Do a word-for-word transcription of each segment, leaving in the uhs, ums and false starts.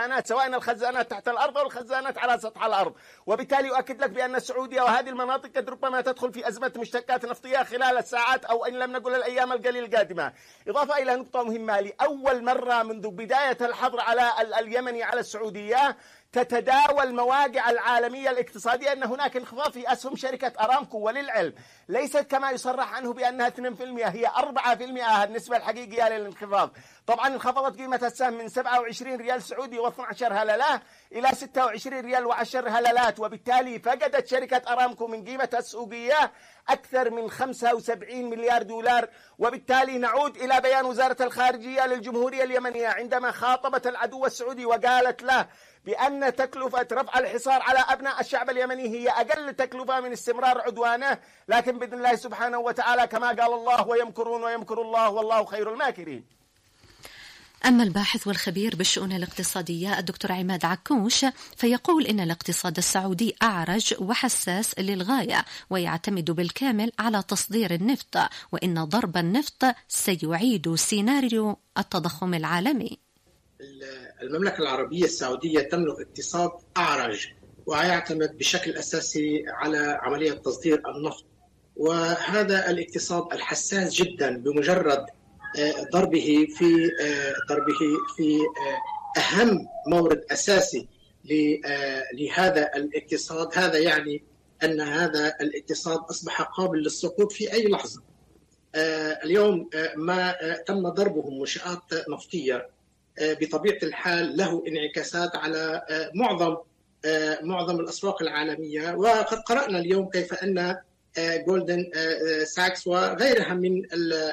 الخزانات، سواء الخزانات تحت الأرض أو الخزانات على سطح الأرض. وبالتالي أؤكد لك بأن السعودية وهذه المناطق قد ربما تدخل في أزمة مشتقات نفطية خلال الساعات أو إن لم نقل الأيام القليلة القادمة. إضافة إلى نقطة مهمة، لأول مرة منذ بداية الحظر على اليمني على السعودية تتداول المواقع العالمية الاقتصادية أن هناك انخفاض في أسهم شركة أرامكو، وللعلم ليست كما يصرح عنه بأنها اثنين بالمئة، هي أربعة بالمئة النسبة الحقيقية للانخفاض. طبعا انخفضت قيمة السهم من سبعة وعشرين ريال سعودي واثني عشر هللة إلى ستة وعشرين ريال وعشر هللات، وبالتالي فقدت شركة أرامكو من قيمتها السوقية أكثر من خمسة وسبعين مليار دولار. وبالتالي نعود إلى بيان وزارة الخارجية للجمهورية اليمنية عندما خاطبت العدو السعودي وقالت له بأن تكلفة رفع الحصار على أبناء الشعب اليمني هي أقل تكلفة من استمرار عدوانه، لكن بإذن الله سبحانه وتعالى كما قال الله ويمكرون ويمكر الله والله خير الماكرين. أما الباحث والخبير بالشؤون الاقتصادية الدكتور عماد عكوش فيقول إن الاقتصاد السعودي أعرج وحساس للغاية ويعتمد بالكامل على تصدير النفط، وإن ضرب النفط سيعيد سيناريو التضخم العالمي. المملكة العربية السعودية تملك اقتصاد أعرج ويعتمد بشكل أساسي على عملية تصدير النفط، وهذا الاقتصاد الحساس جدا بمجرد ضربه في ضربه في أهم مورد أساسي لهذا الاقتصاد، هذا يعني أن هذا الاقتصاد أصبح قابل للسقوط في أي لحظة. اليوم ما تم ضربه منشآت نفطية بطبيعة الحال له انعكاسات على معظم معظم الأسواق العالمية، وقد قرأنا اليوم كيف أن جولدن ساكس وغيرها من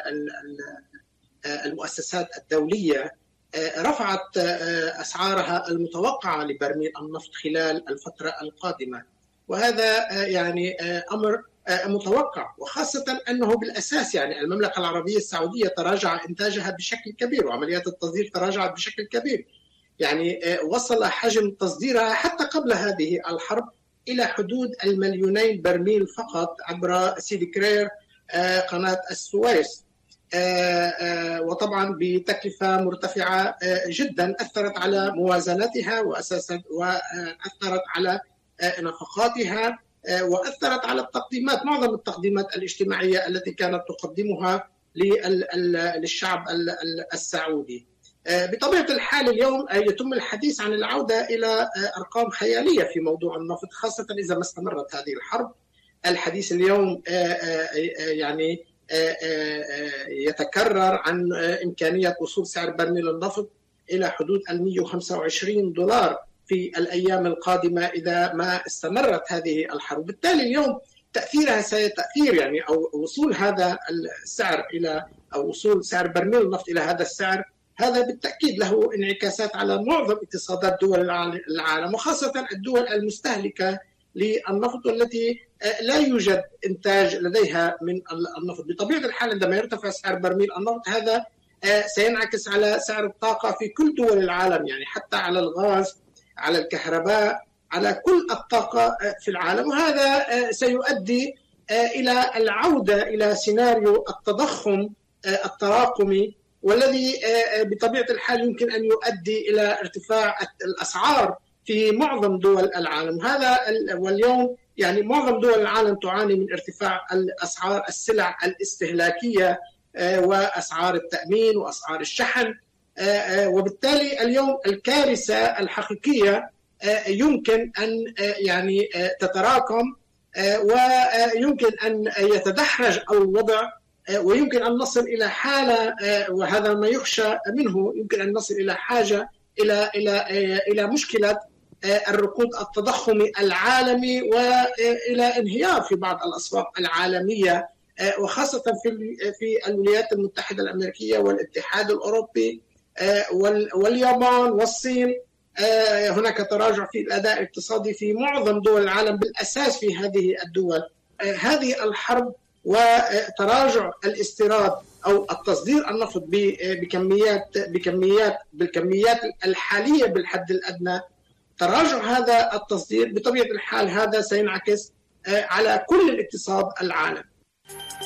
المؤسسات الدولية رفعت أسعارها المتوقعة لبرميل النفط خلال الفترة القادمة، وهذا يعني أمر متوقع، وخاصة أنه بالأساس يعني المملكة العربية السعودية تراجع إنتاجها بشكل كبير وعمليات التصدير تراجعت بشكل كبير، يعني وصل حجم تصديرها حتى قبل هذه الحرب إلى حدود المليونين برميل فقط عبر سيدي كرير قناة السويس، وطبعا بتكلفة مرتفعة جدا أثرت على موازنتها وأساسا وأثرت على نفقاتها وأثرت على التقديمات، معظم التقديمات الاجتماعية التي كانت تقدمها للشعب السعودي. بطبيعة الحال اليوم يتم الحديث عن العودة إلى أرقام خيالية في موضوع النفط، خاصة إذا ما استمرت هذه الحرب. الحديث اليوم يعني يتكرر عن إمكانية وصول سعر برميل النفط إلى حدود مئة وخمسة وعشرين دولار في الأيام القادمة إذا ما استمرت هذه الحرب. بالتالي اليوم تأثيرها سيتأثير يعني أو وصول هذا السعر إلى أو وصول سعر برميل النفط إلى هذا السعر، هذا بالتأكيد له انعكاسات على معظم اقتصادات دول العالم وخاصة الدول المستهلكة للنفط التي لا يوجد إنتاج لديها من النفط. بطبيعة الحال عندما يرتفع سعر برميل النفط هذا سينعكس على سعر الطاقة في كل دول العالم، يعني حتى على الغاز، على الكهرباء، على كل الطاقة في العالم، وهذا سيؤدي إلى العودة إلى سيناريو التضخم التراكمي والذي بطبيعة الحال يمكن أن يؤدي إلى ارتفاع الأسعار في معظم دول العالم. هذا واليوم يعني معظم دول العالم تعاني من ارتفاع الأسعار السلع الاستهلاكية وأسعار التأمين وأسعار الشحن، وبالتالي اليوم الكارثة الحقيقية يمكن أن يعني تتراكم ويمكن أن يتدحرج الوضع ويمكن أن نصل إلى حالة، وهذا ما يخشى منه، يمكن أن نصل إلى حاجة إلى إلى إلى مشكلة الركود التضخمي العالمي وإلى انهيار في بعض الأسواق العالمية وخاصة في في الولايات المتحدة الأمريكية والاتحاد الأوروبي واليابان والصين. هناك تراجع في الأداء الاقتصادي في معظم دول العالم بالأساس في هذه الدول. هذه الحرب وتراجع الاستيراد أو التصدير النفط بكميات بكميات بالكميات الحالية بالحد الأدنى، تراجع هذا التصدير بطبيعة الحال هذا سينعكس على كل الاقتصاد العالمي.